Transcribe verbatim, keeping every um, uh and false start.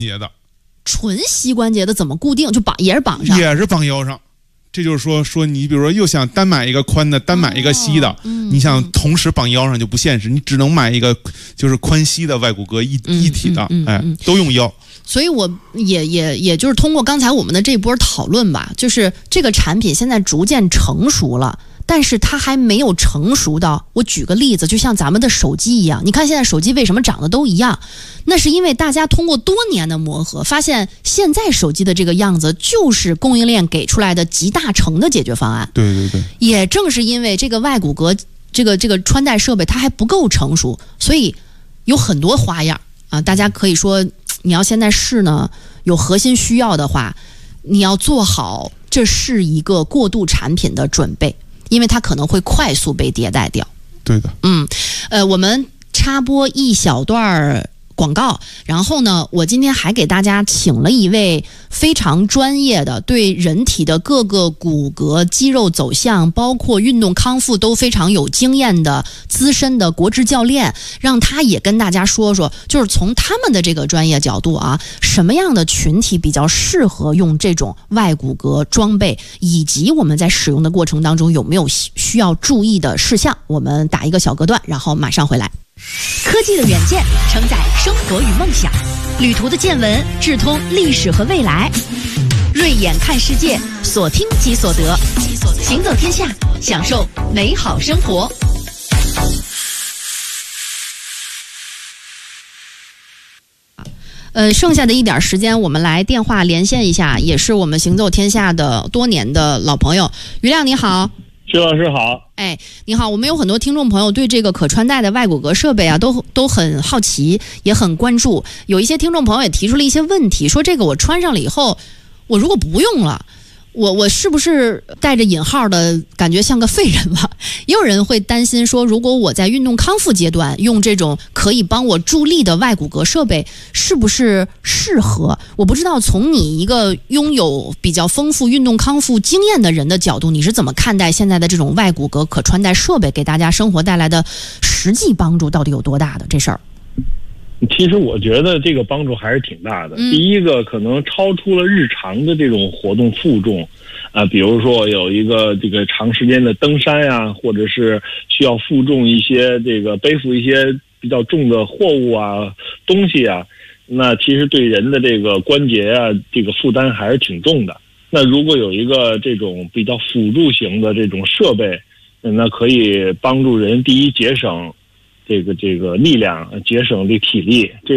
节的。 纯膝关节的怎么固定？就绑也是绑上， 也是绑腰上。这就是说，说你比如说又想单买一个宽的，单买一个膝的，哦嗯、你想同时绑腰上就不现实，你只能买一个就是宽膝的外骨骼一、嗯、一体的， 嗯嗯嗯、 哎，都用腰。 所以我也也也就是通过刚才我们的这波讨论吧，就是这个产品现在逐渐成熟了。但是它还没有成熟到，我举个例子，就像咱们的手机一样，你看现在手机为什么长得都一样？那是因为大家通过多年的磨合，发现现在手机的这个样子就是供应链给出来的集大成的解决方案。 对对对。 也正是因为这个外骨骼这个这个穿戴设备它还不够成熟，所以有很多花样啊。大家可以说，你要现在试呢，有核心需要的话，你要做好这是一个过渡产品的准备。因为它可能会快速被迭代掉。 对的。 嗯，呃，我们插播一小段广告，然后呢，我今天还给大家请了一位非常专业的，对人体的各个骨骼、肌肉走向，包括运动康复都非常有经验的资深的国职教练，让他也跟大家说说，就是从他们的这个专业角度啊，什么样的群体比较适合用这种外骨骼装备，以及我们在使用的过程当中有没有需要注意的事项。我们打一个小隔断，然后马上回来。 科技的远见承载生活与梦想，旅途的见闻直通历史和未来。锐眼看世界，所听即所得，行走天下，享受美好生活。 呃，剩下的一点时间，我们来电话连线一下，也是我们行走天下的多年的老朋友，于亮你好。 徐老师好。 哎，你好，我们有很多听众朋友对这个可穿戴的外骨骼设备啊，都都很好奇，也很关注。有一些听众朋友也提出了一些问题，说这个我穿上了以后，我如果不用了，我我是不是带着引号的感觉像个废人了？也有人会担心说，如果我在运动康复阶段用这种可以帮我助力的外骨骼设备，是不是适合？我不知道从你一个拥有比较丰富运动康复经验的人的角度，你是怎么看待现在的这种外骨骼可穿戴设备给大家生活带来的实际帮助到底有多大的这事儿？ 其实我觉得这个帮助还是挺大的。嗯、第一个可能超出了日常的这种活动负重，啊、呃，比如说有一个这个长时间的登山呀，或者是需要负重一些这个背负一些比较重的货物啊、东西啊，那其实对人的这个关节啊，这个负担还是挺重的。那如果有一个这种比较辅助型的这种设备，那可以帮助人第一节省这个这个力量，节省这体力。这